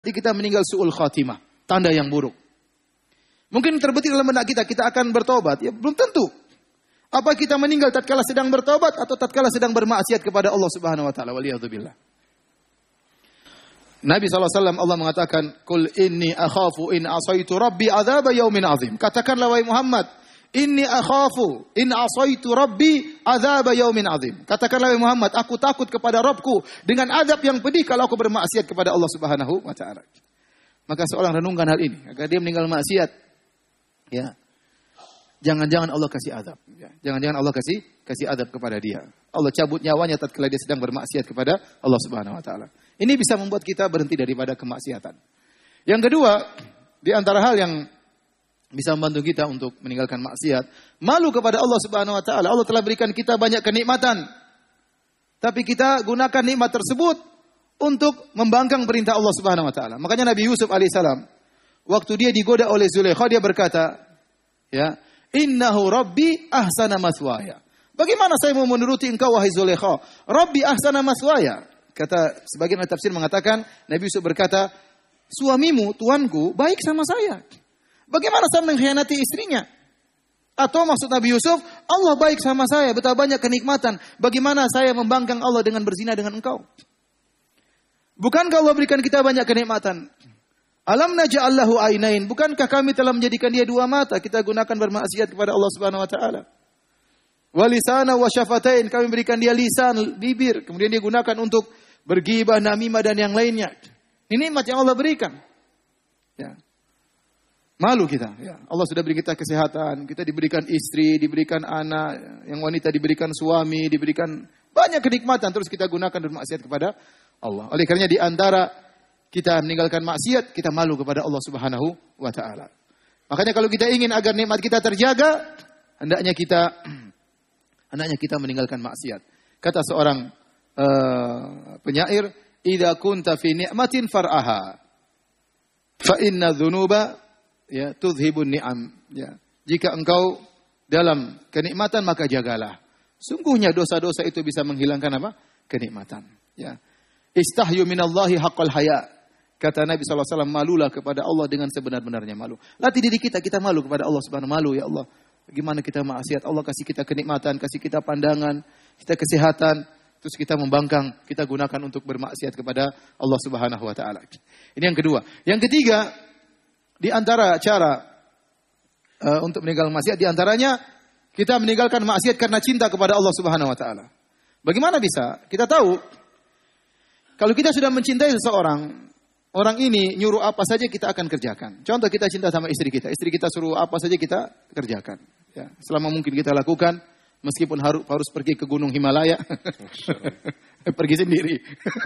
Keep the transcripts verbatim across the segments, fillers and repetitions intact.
Jadi kita meninggal su'ul khatimah, tanda yang buruk. Mungkin terbetik dalam benak kita, kita akan bertobat. Ya belum tentu. Apa kita meninggal tatkala sedang bertobat atau tatkala sedang bermaksiat kepada Allah Subhanahu wa taala. Waliyadzubillah. Nabi sallallahu alaihi wasallam Allah mengatakan, "Qul inni akhafu in asaitu rabbi adzab yaumin azim." Katakanlah wahai Muhammad, "Inni akhafu in asaitu rabbi adzab yaumin azim." Katakanlah wahai Muhammad, aku takut kepada Rabbku dengan azab yang pedih kalau aku bermaksiat kepada Allah Subhanahu wa taala. Maka seorang renungkan hal ini, agar dia meninggal maksiat. Ya. Jangan-jangan Allah kasih azab. Ya. Jangan-jangan Allah kasih kasih azab kepada dia. Allah cabut nyawanya tatkala dia sedang bermaksiat kepada Allah Subhanahu wa taala. Ini bisa membuat kita berhenti daripada kemaksiatan. Yang kedua, di antara hal yang bisa membantu kita untuk meninggalkan maksiat, malu kepada Allah Subhanahu wa taala. Allah telah berikan kita banyak kenikmatan. Tapi kita gunakan nikmat tersebut untuk membangkang perintah Allah Subhanahu wa taala. Makanya Nabi Yusuf alaihissalam waktu dia digoda oleh Zulaikha, dia berkata, ya, "Innahu Rabbi ahsana maswaya." Bagaimana saya mau menuruti engkau wahai Zulaikha? Rabbi ahsana maswaya. Kata sebagian ahli tafsir mengatakan, Nabi Yusuf berkata, suamimu, tuanku, baik sama saya. Bagaimana saya mengkhianati istrinya? Atau maksud Nabi Yusuf, Allah baik sama saya, betapa banyak kenikmatan. Bagaimana saya membangkang Allah dengan berzina dengan engkau? Bukankah Allah berikan kita banyak kenikmatan? Alam naja'al lahu ainain. Bukankah kami telah menjadikan dia dua mata? Kita gunakan bermaksiat kepada Allah Subhanahu wa taala. Wa lisana wa syafatain. Kami berikan dia lisan, bibir. Kemudian dia gunakan untuk bergibah, namimah dan yang lainnya. Ini nikmat yang Allah berikan. Ya. Malu kita. Ya. Allah sudah beri kita kesehatan. Kita diberikan istri, diberikan anak. Yang wanita diberikan suami, diberikan banyak kenikmatan. Terus kita gunakan bermaksiat kepada Allah. Oleh karenanya di antara kita meninggalkan maksiat, kita malu kepada Allah Subhanahu wa taala. Makanya kalau kita ingin agar nikmat kita terjaga, hendaknya kita hendaknya kita meninggalkan maksiat. Kata seorang uh, penyair, "Idza kunta fi ni'matin far'aha, fa inna dzunuba ya tudhibun ni'am." Ya. Jika engkau dalam kenikmatan maka jagalah. Sungguhnya dosa-dosa itu bisa menghilangkan apa? Kenikmatan. Ya. Istahyu minallahi haqqal haya. Kata Nabi sallallahu alaihi wasallam, malulah kepada Allah dengan sebenar-benarnya malu. Latih diri kita, kita malu kepada Allah Subhanahu wa taala. Malu ya Allah. Bagaimana kita maksiat, Allah kasih kita kenikmatan, kasih kita pandangan, kita kesehatan, terus kita membangkang, kita gunakan untuk bermaksiat kepada Allah Subhanahu wa taala. Ini yang kedua. Yang ketiga, di antara cara uh, untuk meninggalkan maksiat, di antaranya kita meninggalkan maksiat karena cinta kepada Allah Subhanahu wa taala. Bagaimana bisa? Kita tahu kalau kita sudah mencintai seseorang, orang ini nyuruh apa saja kita akan kerjakan. Contoh kita cinta sama istri kita. Istri kita suruh apa saja kita kerjakan. Ya, selama mungkin kita lakukan. Meskipun harus, harus pergi ke gunung Himalaya. Pergi sendiri.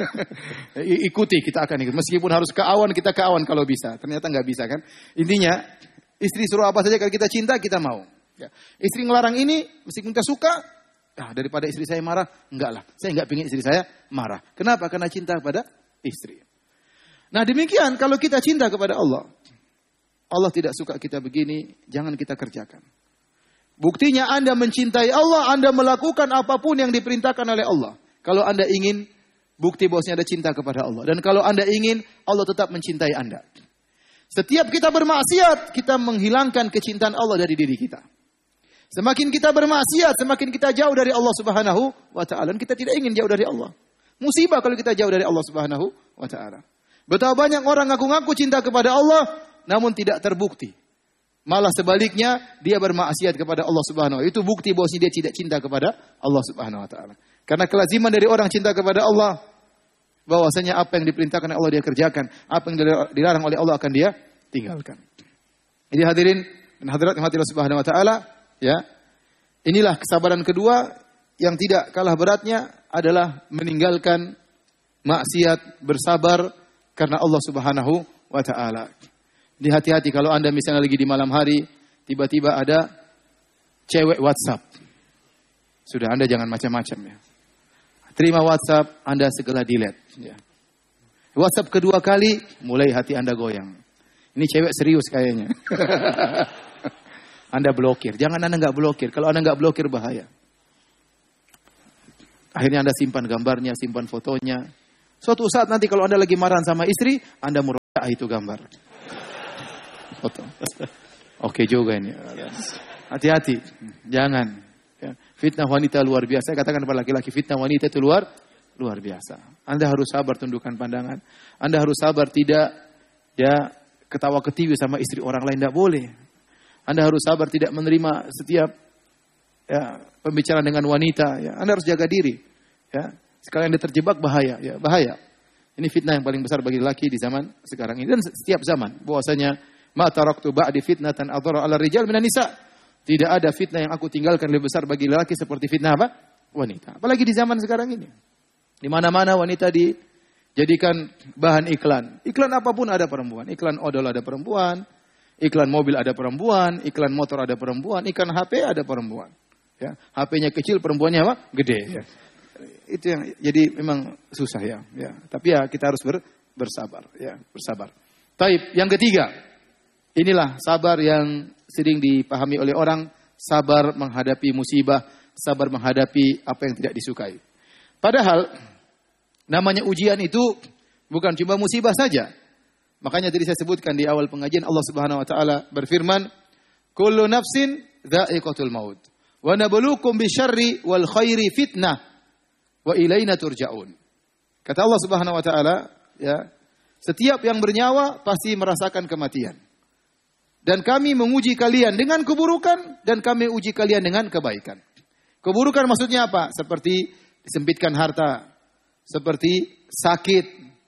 Ikuti kita akan ikut. Meskipun harus ke awan, kita ke awan kalau bisa. Ternyata nggak bisa kan. Intinya, istri suruh apa saja kalau kita cinta, kita mau. Ya. Istri ngelarang ini, meskipun kita suka. Nah, daripada istri saya marah, enggak lah. Saya enggak ingin istri saya marah. Kenapa? Karena cinta kepada istri. Nah demikian kalau kita cinta kepada Allah, Allah tidak suka kita begini, jangan kita kerjakan. Buktinya Anda mencintai Allah, Anda melakukan apapun yang diperintahkan oleh Allah. Kalau Anda ingin, bukti bahwasanya ada cinta kepada Allah. Dan kalau Anda ingin, Allah tetap mencintai Anda. Setiap kita bermaksiat, kita menghilangkan kecintaan Allah dari diri kita. Semakin kita bermaksiat, semakin kita jauh dari Allah Subhanahu wa taala. Dan kita tidak ingin jauh dari Allah. Musibah kalau kita jauh dari Allah Subhanahu wa taala. Betapa banyak orang ngaku-ngaku cinta kepada Allah, namun tidak terbukti. Malah sebaliknya, dia bermaksiat kepada Allah Subhanahu wa taala. Itu bukti bahwa dia tidak cinta kepada Allah Subhanahu wa taala. Karena kelaziman dari orang cinta kepada Allah, bahwasanya apa yang diperintahkan oleh Allah dia kerjakan, apa yang dilarang oleh Allah akan dia tinggalkan. Jadi hadirin dan hadirat yang Allah Subhanahu wa taala, ya. Inilah kesabaran kedua yang tidak kalah beratnya adalah meninggalkan maksiat, bersabar karena Allah Subhanahu wa taala. Jadi hati-hati kalau Anda misalnya lagi di malam hari, tiba-tiba ada cewek WhatsApp. Sudah, Anda jangan macam-macam ya. Terima WhatsApp, Anda segera delete. Ya. WhatsApp kedua kali, mulai hati Anda goyang. Ini cewek serius kayaknya. Anda blokir. Jangan Anda nggak blokir. Kalau Anda nggak blokir bahaya. Akhirnya Anda simpan gambarnya, simpan fotonya. Suatu saat nanti kalau Anda lagi marah sama istri, Anda Ya, itu gambar. Foto. Oke juga ini. Hati-hati. Jangan. Ya. Fitnah wanita luar biasa. Saya katakan kepada laki-laki, fitnah wanita itu luar luar biasa. Anda harus sabar tundukkan pandangan. Anda harus sabar tidak ya ketawa ketiwi sama istri orang lain, tidak boleh. Anda harus sabar tidak menerima setiap ya pembicaraan dengan wanita. Ya. Anda harus jaga diri. Ya. Sekali Anda terjebak bahaya. Ya, bahaya. Ini fitnah yang paling besar bagi laki di zaman sekarang ini dan setiap zaman. Bahwasanya ma taraktu ba'di fitnatan adhara 'ala rijal minan nisa. Tidak ada fitnah yang aku tinggalkan lebih besar bagi laki seperti fitnah apa? Wanita. Apalagi di zaman sekarang ini. Di mana-mana wanita dijadikan bahan iklan. Iklan apapun ada perempuan. Iklan odol ada perempuan. Iklan mobil ada perempuan. Iklan motor ada perempuan. Iklan H P ada perempuan. Ya, H P-nya kecil, perempuannya apa? Gede. Ya. Itu yang jadi memang susah ya. Ya. Tapi ya kita harus ber, bersabar. Ya, bersabar. Taib. Yang ketiga, inilah sabar yang sering dipahami oleh orang. Sabar menghadapi musibah. Sabar menghadapi apa yang tidak disukai. Padahal namanya ujian itu bukan cuma musibah saja. Makanya tadi saya sebutkan di awal pengajian Allah Subhanahu wa taala berfirman, "Kullu nafsin dha'iqatul maut, wa nabluukum bisyarri wal khairi fitnah, wa ilaina turja'un." Kata Allah Subhanahu wa taala, ya, setiap yang bernyawa pasti merasakan kematian. Dan kami menguji kalian dengan keburukan dan kami uji kalian dengan kebaikan. Keburukan maksudnya apa? Seperti disempitkan harta, seperti sakit,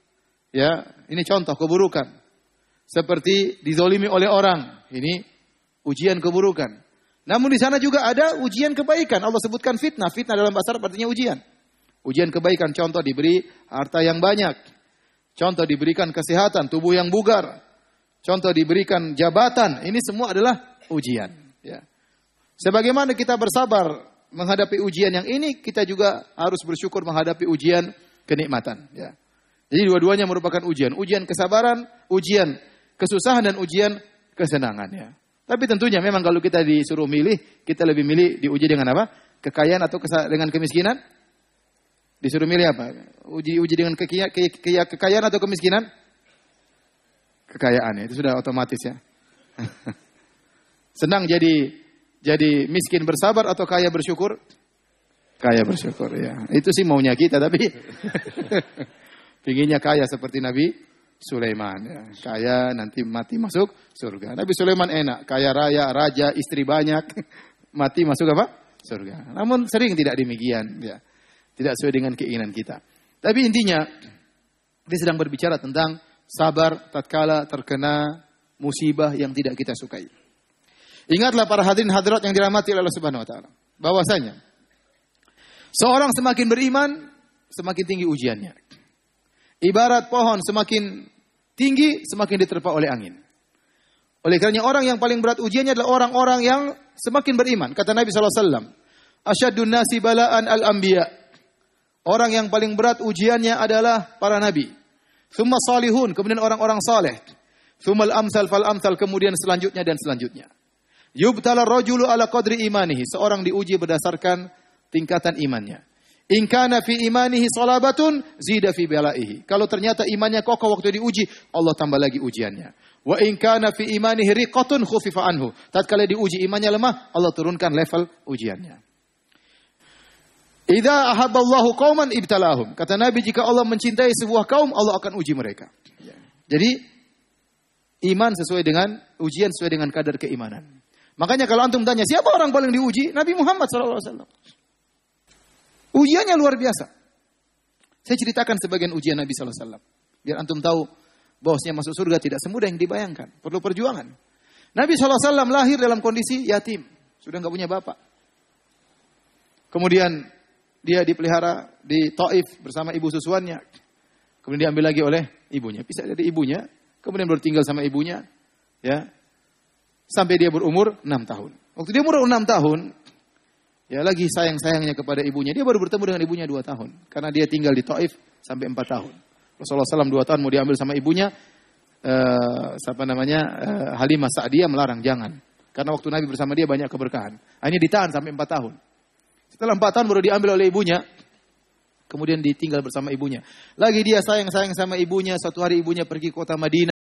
ya, ini contoh keburukan. Seperti dizolimi oleh orang, ini ujian keburukan. Namun di sana juga ada ujian kebaikan. Allah sebutkan fitnah, fitnah dalam bahasa Arab artinya ujian. Ujian kebaikan, contoh diberi harta yang banyak, contoh diberikan kesehatan, tubuh yang bugar, contoh diberikan jabatan. Ini semua adalah ujian. Ya. Sebagaimana kita bersabar menghadapi ujian yang ini, kita juga harus bersyukur menghadapi ujian kenikmatan. Ya. Jadi dua-duanya merupakan ujian. Ujian kesabaran, ujian kesusahan, dan ujian kesenangan. Ya. Tapi tentunya memang kalau kita disuruh milih, kita lebih milih diuji dengan apa? Kekayaan atau kesa- dengan kemiskinan? Disuruh milih apa? Uji uji dengan kekaya- ke- ke- kekayaan atau kemiskinan? Kekayaan, ya. Itu sudah otomatis ya. Senang jadi jadi miskin bersabar atau kaya bersyukur? Kaya bersyukur, ya. Itu sih maunya kita, tapi pinginnya kaya seperti Nabi Sulaiman. Ya. Kaya nanti mati masuk surga. Nabi Sulaiman enak, kaya raya, raja, istri banyak, mati masuk apa? Surga. Namun sering tidak demikian, ya. Tidak sesuai dengan keinginan kita. Tapi intinya, dia sedang berbicara tentang sabar tatkala terkena musibah yang tidak kita sukai. Ingatlah para hadirin hadirat yang dirahmati oleh Allah Subhanahu wa taala, bahwasanya seorang semakin beriman, semakin tinggi ujiannya. Ibarat pohon semakin tinggi, semakin diterpa oleh angin. Oleh karena orang yang paling berat ujiannya adalah orang-orang yang semakin beriman. Kata Nabi sallallahu alaihi wasallam, "Asyaddun nasi bala'an al-anbiya." Orang yang paling berat ujiannya adalah para nabi. Tsumma salihun, kemudian orang-orang saleh. Tsummal amsal fal amsal, kemudian selanjutnya dan selanjutnya. Yubtala rajulu ala qadri imanihi. Seorang diuji berdasarkan tingkatan imannya. In kana fi imanihi salabatun zida fi balaihi. Kalau ternyata imannya kokoh waktu diuji, Allah tambah lagi ujiannya. Wa in kana fi imanihi riqatun khufifa anhu. Tatkala diuji imannya lemah, Allah turunkan level ujiannya. Idza ahabballahu qauman ibtalahum. Kata Nabi, jika Allah mencintai sebuah kaum, Allah akan uji mereka. Jadi iman sesuai dengan ujian sesuai dengan kadar keimanan. Makanya kalau antum tanya, siapa orang paling diuji? Nabi Muhammad shallallahu alaihi wasallam. Ujiannya luar biasa. Saya ceritakan sebagian ujian Nabi shallallahu alaihi wasallam. Biar antum tahu bahwasanya masuk surga tidak semudah yang dibayangkan. Perlu perjuangan. Nabi shallallahu alaihi wasallam lahir dalam kondisi yatim. Sudah enggak punya bapak. Kemudian dia dipelihara di Taif bersama ibu susuannya. Kemudian diambil lagi oleh ibunya. Pisah dari ibunya. Kemudian baru tinggal sama ibunya. Ya. Sampai dia berumur enam tahun. Waktu dia umur enam tahun, ya lagi sayang-sayangnya kepada ibunya. Dia baru bertemu dengan ibunya dua tahun. Karena dia tinggal di Taif sampai empat tahun. Rasulullah shallallahu alaihi wasallam dua tahun mau diambil sama ibunya. Uh, siapa namanya? Uh, Halimah Sa'diyah melarang, jangan. Karena waktu Nabi bersama dia banyak keberkahan. Hanya ditahan sampai empat tahun. Setelah empat tahun baru diambil oleh ibunya. Kemudian ditinggal bersama ibunya. Lagi dia sayang-sayang sama ibunya. Suatu hari ibunya pergi ke kota Madinah.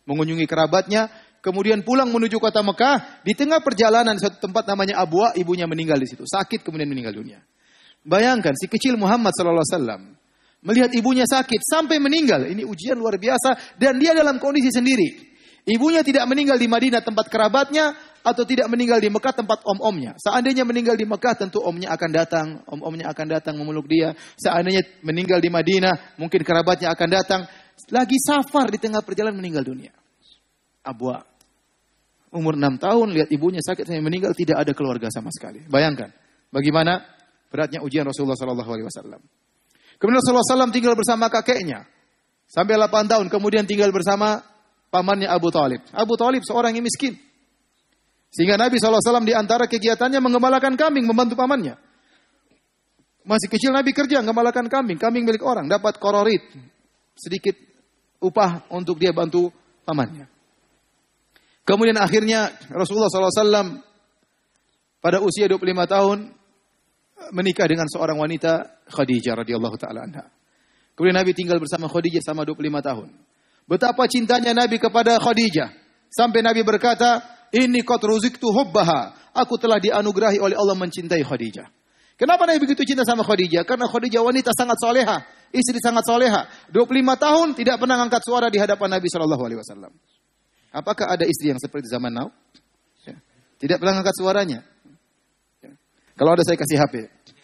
mengunjungi kerabatnya, kemudian pulang menuju kota Mekah. Di tengah perjalanan suatu tempat namanya Abwa, ibunya meninggal di situ. Sakit kemudian meninggal dunia. Bayangkan si kecil Muhammad sallallahu alaihi wasallam melihat ibunya sakit sampai meninggal. Ini ujian luar biasa dan dia dalam kondisi sendiri. Ibunya tidak meninggal di Madinah tempat kerabatnya atau tidak meninggal di Mekah tempat om-omnya. Seandainya meninggal di Mekah tentu omnya akan datang, om-omnya akan datang memeluk dia. Seandainya meninggal di Madinah mungkin kerabatnya akan datang. Lagi safar di tengah perjalanan meninggal dunia. Abwa. Umur enam tahun lihat ibunya sakit sampai meninggal tidak ada keluarga sama sekali. Bayangkan bagaimana beratnya ujian Rasulullah sallallahu alaihi wasallam. Kemudian Rasulullah sallallahu alaihi wasallam tinggal bersama kakeknya sampai delapan tahun kemudian tinggal bersama pamannya Abu Talib. Abu Talib seorang yang miskin. Sehingga Nabi sallallahu alaihi wasallam di antara kegiatannya mengembalakan kambing, membantu pamannya. Masih kecil Nabi kerja mengembalakan kambing, kambing milik orang, dapat kororit, sedikit upah untuk dia bantu pamannya. Kemudian akhirnya Rasulullah sallallahu alaihi wasallam pada usia dua puluh lima tahun menikah dengan seorang wanita Khadijah radhiyallahu taala anha. Kemudian Nabi tinggal bersama Khadijah selama dua puluh lima tahun. Betapa cintanya Nabi kepada Khadijah. Sampai Nabi berkata, "Inni qad ruziktu hubbaha." Aku telah dianugerahi oleh Allah mencintai Khadijah. Kenapa Nabi begitu cinta sama Khadijah? Karena Khadijah wanita sangat soleha. Istri sangat soleha. dua puluh lima tahun tidak pernah angkat suara di hadapan Nabi shallallahu alaihi wasallam. Apakah ada istri yang seperti zaman now? Ya. Tidak pernah angkat suaranya. Ya. Kalau ada saya kasih H P.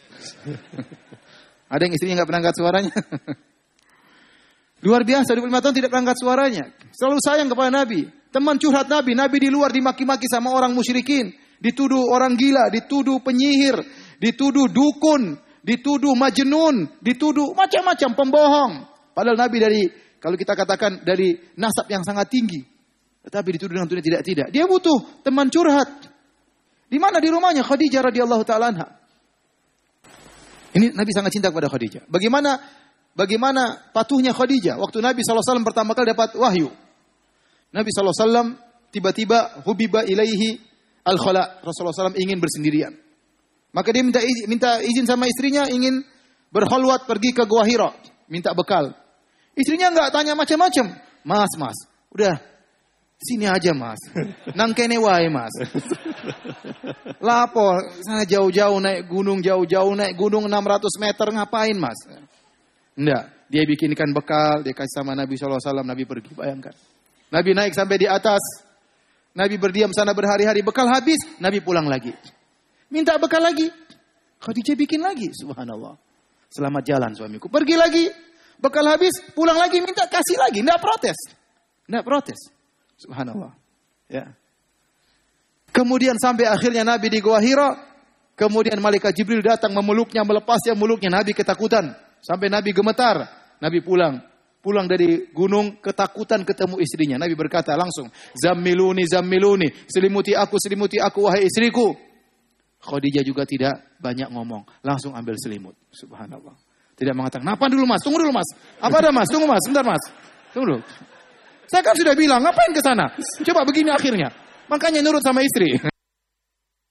Ada yang istrinya nggak pernah angkat suaranya? Luar biasa, dua puluh lima tahun tidak pernah angkat suaranya. Selalu sayang kepada Nabi. Teman curhat Nabi. Nabi di luar dimaki-maki sama orang musyrikin. Dituduh orang gila, dituduh penyihir, dituduh dukun, dituduh majnun, dituduh macam-macam pembohong. Padahal Nabi dari, kalau kita katakan dari nasab yang sangat tinggi. Tetapi dituduh dengan tuduhan tidak-tidak. Dia butuh teman curhat. Di mana? Di rumahnya Khadijah radhiyallahu ta'ala anha. Ini Nabi sangat cinta kepada Khadijah. Bagaimana Bagaimana patuhnya Khadijah waktu Nabi sallallahu alaihi wasallam pertama kali dapat wahyu. Nabi sallallahu alaihi wasallam tiba-tiba hubiba ilaihi al-khala. Rasulullah sallallahu alaihi wasallam ingin bersendirian. Maka dia minta izin, minta izin sama istrinya ingin berkhalwat pergi ke Gua Hira, minta bekal. Istrinya enggak tanya macam-macam. Mas, mas, udah sini aja mas. Nang kene wae mas. Lapor, sana jauh-jauh naik gunung, jauh-jauh naik gunung enam ratus meter ngapain mas? Enggak, dia bikinkan bekal, dia kasih sama Nabi shallallahu alaihi wasallam, Nabi pergi, bayangkan. Nabi naik sampai di atas, Nabi berdiam sana berhari-hari, bekal habis, Nabi pulang lagi. Minta bekal lagi, Khadijah bikin lagi, subhanallah. Selamat jalan suamiku, pergi lagi, bekal habis, pulang lagi, minta kasih lagi, enggak protes. Enggak protes, subhanallah. Ya. Kemudian sampai akhirnya Nabi di Gua Hira, kemudian malaikat Jibril datang memeluknya, melepasnya meluknya, Nabi ketakutan. Sampai Nabi gemetar, Nabi pulang. Pulang dari gunung ketakutan ketemu istrinya. Nabi berkata langsung, "Zammiluni, zammiluni, selimuti aku, selimuti aku wahai istriku." Khadijah juga tidak banyak ngomong, langsung ambil selimut. Subhanallah. Tidak mengatakan, "Napa dulu mas, tunggu dulu mas. Apa ada mas, tunggu mas, sebentar mas. Tunggu dulu. Saya kan sudah bilang, ngapain ke sana? Coba begini akhirnya." Makanya nurut sama istri.